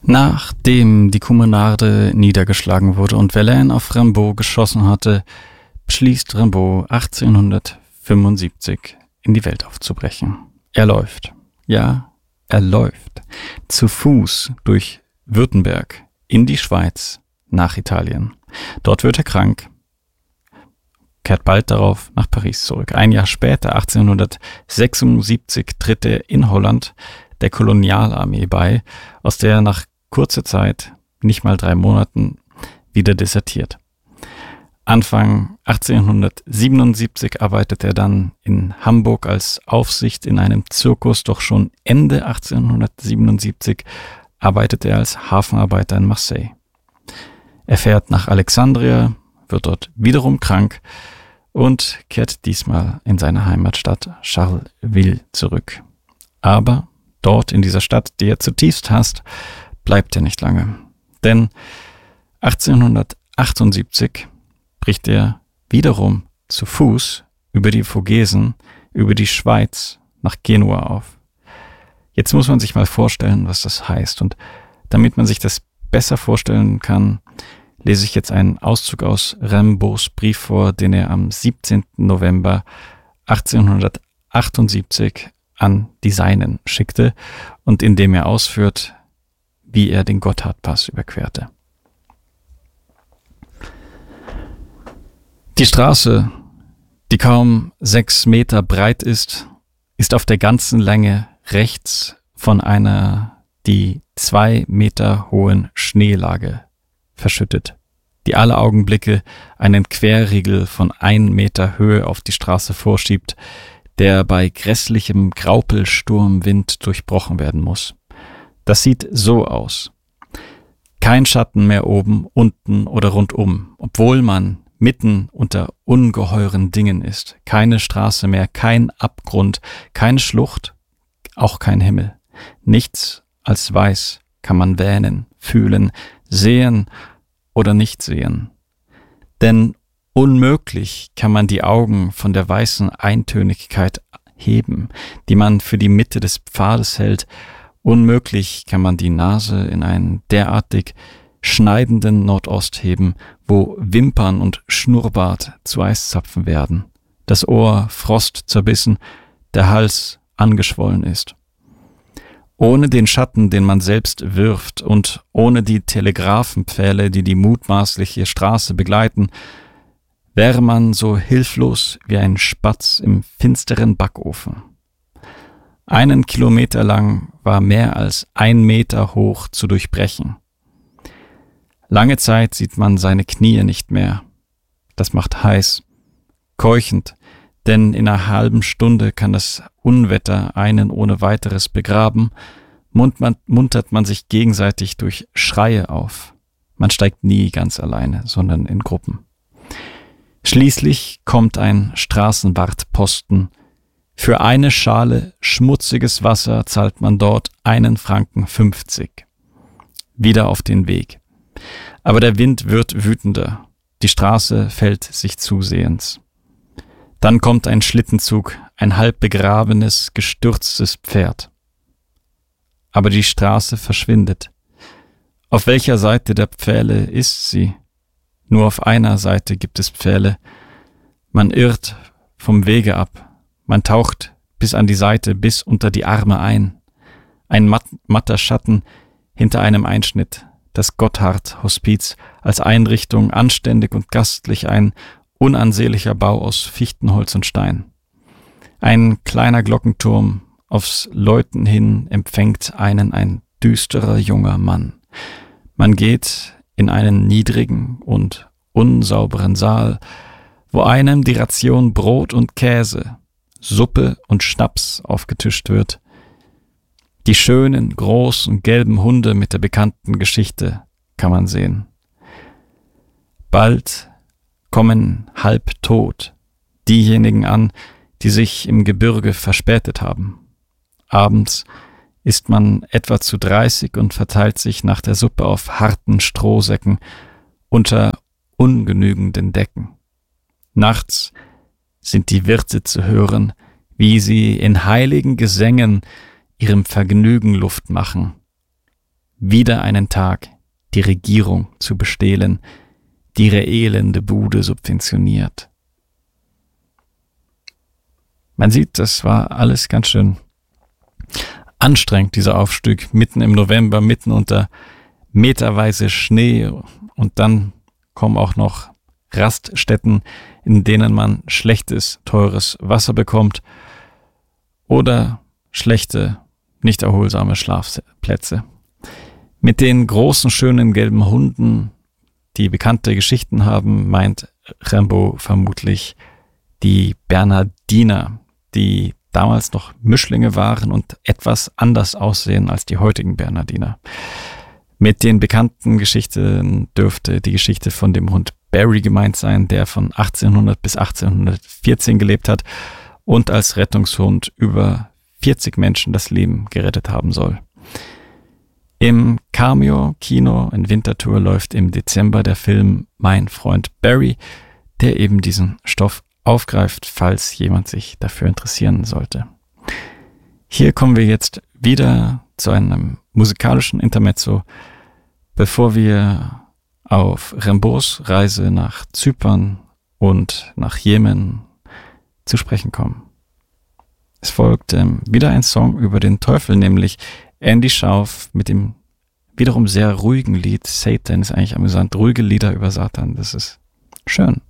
Nachdem die Kommunarde niedergeschlagen wurde und Verlaine auf Rimbaud geschossen hatte, beschließt Rimbaud 1875 in die Welt aufzubrechen. Er läuft, ja, er läuft, zu Fuß durch Württemberg in die Schweiz nach Italien. Dort wird er krank, kehrt bald darauf nach Paris zurück. Ein Jahr später, 1876, tritt er in Holland der Kolonialarmee bei, aus der er nach kurzer Zeit, nicht mal 3 Monaten, wieder desertiert. Anfang 1877 arbeitet er dann in Hamburg als Aufsicht in einem Zirkus, doch schon Ende 1877 arbeitet er als Hafenarbeiter in Marseille. Er fährt nach Alexandria, wird dort wiederum krank und kehrt diesmal in seine Heimatstadt Charleville zurück. Aber dort in dieser Stadt, die er zutiefst hasst, bleibt er nicht lange. Denn 1878 bricht er wiederum zu Fuß über die Vogesen, über die Schweiz nach Genua auf. Jetzt muss man sich mal vorstellen, was das heißt. Und damit man sich das besser vorstellen kann, lese ich jetzt einen Auszug aus Rimbaud's Brief vor, den er am 17. November 1878 an die Seinen schickte und in dem er ausführt, wie er den Gotthardpass überquerte. Die Straße, die kaum 6 Meter breit ist auf der ganzen Länge rechts von einer die 2 Meter hohen Schneelage verschüttet, die alle Augenblicke einen Querriegel von 1 Meter Höhe auf die Straße vorschiebt, der bei grässlichem Graupelsturmwind durchbrochen werden muss. Das sieht so aus. Kein Schatten mehr oben, unten oder rundum, obwohl man mitten unter ungeheuren Dingen ist. Keine Straße mehr, kein Abgrund, keine Schlucht, auch kein Himmel. Nichts als weiß kann man wähnen, fühlen, sehen oder nicht sehen. Denn unmöglich kann man die Augen von der weißen Eintönigkeit heben, die man für die Mitte des Pfades hält. Unmöglich kann man die Nase in einen derartig schneidenden Nordost heben, wo Wimpern und Schnurrbart zu Eiszapfen werden, das Ohr frostzerbissen, der Hals angeschwollen ist. Ohne den Schatten, den man selbst wirft, und ohne die Telegraphenpfähle, die die mutmaßliche Straße begleiten, wäre man so hilflos wie ein Spatz im finsteren Backofen. 1 Kilometer lang war mehr als 1 Meter hoch zu durchbrechen. Lange Zeit sieht man seine Knie nicht mehr. Das macht heiß, keuchend, denn in einer halben Stunde kann das Unwetter einen ohne weiteres begraben, muntert man sich gegenseitig durch Schreie auf. Man steigt nie ganz alleine, sondern in Gruppen. Schließlich kommt ein Straßenwartposten. Für eine Schale schmutziges Wasser zahlt man dort 1,50 Franken. Wieder auf den Weg. Aber der Wind wird wütender. Die Straße fällt sich zusehends. Dann kommt ein Schlittenzug, ein halb begrabenes, gestürztes Pferd. Aber die Straße verschwindet. Auf welcher Seite der Pfähle ist sie? Nur auf einer Seite gibt es Pfähle. Man irrt vom Wege ab. Man taucht bis an die Seite, bis unter die Arme ein. Ein matter Schatten hinter einem Einschnitt. Das Gotthard-Hospiz als Einrichtung, anständig und gastlich, ein unansehnlicher Bau aus Fichtenholz und Stein. Ein kleiner Glockenturm, aufs Läuten hin empfängt einen ein düsterer junger Mann. Man geht in einen niedrigen und unsauberen Saal, wo einem die Ration Brot und Käse, Suppe und Schnaps aufgetischt wird. Die schönen, großen, gelben Hunde mit der bekannten Geschichte kann man sehen. Bald kommen halbtot diejenigen an, die sich im Gebirge verspätet haben. Abends ist man etwa zu 30 und verteilt sich nach der Suppe auf harten Strohsäcken unter ungenügenden Decken. Nachts sind die Wirte zu hören, wie sie in heiligen Gesängen ihrem Vergnügen Luft machen. wieder einen Tag die Regierung zu bestehlen, die ihre elende Bude subventioniert. Man sieht, das war alles ganz schön anstrengend, dieser Aufstieg, mitten im November, mitten unter meterweise Schnee, und dann kommen auch noch Raststätten, in denen man schlechtes, teures Wasser bekommt oder schlechte, nicht erholsame Schlafplätze. Mit den großen, schönen gelben Hunden, die bekannte Geschichten haben, meint Rimbaud vermutlich die Bernhardiner, die damals noch Mischlinge waren und etwas anders aussehen als die heutigen Bernhardiner. Mit den bekannten Geschichten dürfte die Geschichte von dem Hund Barry gemeint sein, der von 1800 bis 1814 gelebt hat und als Rettungshund über 40 Menschen das Leben gerettet haben soll. Im Cameo-Kino in Winterthur läuft im Dezember der Film Mein Freund Barry, der eben diesen Stoff aufgreift, falls jemand sich dafür interessieren sollte. Hier kommen wir jetzt wieder zu einem musikalischen Intermezzo, bevor wir auf Rimbauds Reise nach Zypern und nach Jemen zu sprechen kommen. Es folgt wieder ein Song über den Teufel, nämlich Andy Schauf mit dem wiederum sehr ruhigen Lied Satan. Ist eigentlich amüsant, ruhige Lieder über Satan, das ist schön.